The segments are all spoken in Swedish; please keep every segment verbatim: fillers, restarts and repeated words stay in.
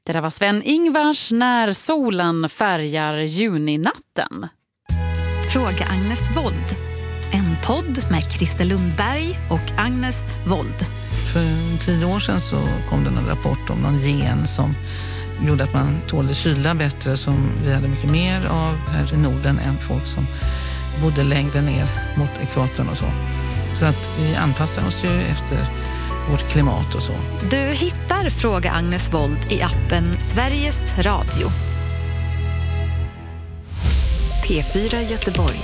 Det där var Sven-Ingvars När solen färgar juninatten. Fråga Agnes Wold. En podd med Christer Lundberg och Agnes Wold. För tio år sedan så kom det en rapport om någon gen som gjorde att man tålde kyla bättre, som vi hade mycket mer av här i Norden än folk som bodde längre ner mot ekvatorn och så. Så att vi anpassar oss ju efter vårt klimat och så. Du hittar Fråga Agnes Wold i appen Sveriges Radio. P fyra Göteborg.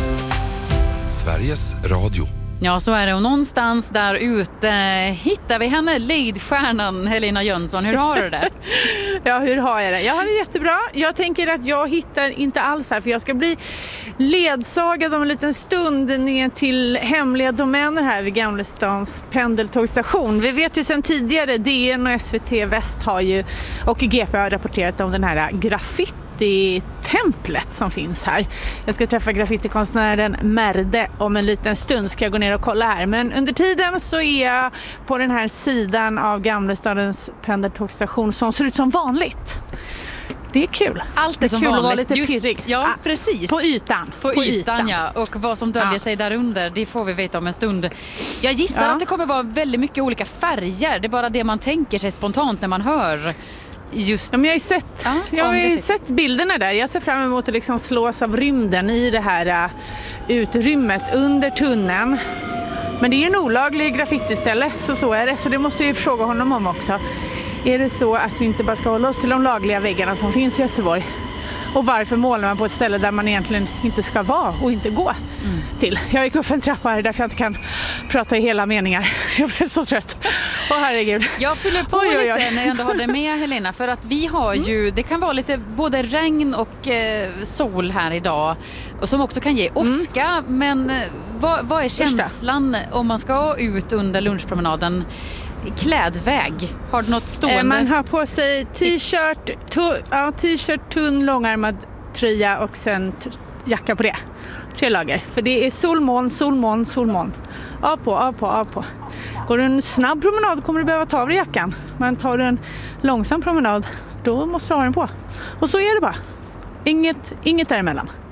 Sveriges Radio. Ja, så är det. Och någonstans där ute hittar vi henne, ledstjärnan Helena Jönsson. Hur har du det? Ja, hur har jag det? Jag har det jättebra. Jag tänker att jag hittar inte alls här, för jag ska bli ledsagad om en liten stund ner till hemliga domäner här vid Gamlestans pendeltågstation. Vi vet ju sedan tidigare, D N och S V T Väst har ju, och G P har rapporterat om den här graffiti-templet som finns här. Jag ska träffa graffitikonstnären Merde om en liten stund, ska jag gå ner och kolla här. Men under tiden så är jag på den här sidan av Gamlestadens pendeltågstation som ser ut som vanligt. Det är kul. Allt är som kul vanligt. Att vara lite Just, pirrig. ja, precis. På ytan. På, på ytan, ytan, ja. Och vad som döljer ja. sig där under, det får vi veta om en stund. Jag gissar ja. att det kommer vara väldigt mycket olika färger. Det är bara det man tänker sig spontant när man hör just... Ja, men jag har ju sett, ja, jag har ju det... sett bilderna där. Jag ser fram emot att liksom slås av rymden i det här uh, utrymmet under tunneln. Men det är en olaglig graffitiställe, så så är det. Så det måste jag ju fråga honom om också. Är det så att vi inte bara ska hålla oss till de lagliga väggarna som finns i Göteborg? Och varför målar man på ett ställe där man egentligen inte ska vara och inte gå mm. till? Jag gick upp för en trappa här därför jag inte kan prata i hela meningar. Jag blev så trött. Åh herregud. Jag fyller på oj, oj, oj. lite när jag ändå har det med, Helena. För att vi har ju, det kan vara lite både regn och eh, sol här idag. Och som också kan ge åska. Mm. Men eh, vad, vad är känslan Första. om man ska ut under lunchpromenaden? Klädväg. Har du något stående? Man har på sig t-shirt, to- ja, t-shirt, tunn, långärmad tröja och sen t- jacka på det. Tre lager. För det är solmoln, solmoln, solmoln. Av på, av på, av på. Går du en snabb promenad kommer du behöva ta av dig jackan. Men tar du en långsam promenad, då måste du ha den på. Och så är det bara. Inget, inget däremellan.